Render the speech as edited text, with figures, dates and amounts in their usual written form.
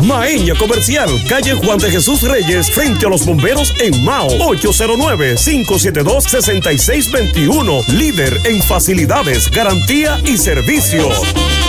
Maeña Comercial, calle Juan de Jesús Reyes, frente a los bomberos en Mao. 809-572-6621. Líder en facilidades, garantía y servicios.